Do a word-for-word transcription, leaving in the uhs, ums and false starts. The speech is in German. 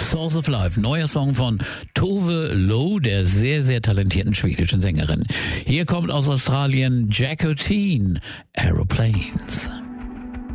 Source of Life, neuer Song von Tove Lo, der sehr, sehr talentierten schwedischen Sängerin. Hier kommt aus Australien Jacqueline, Aeroplanes.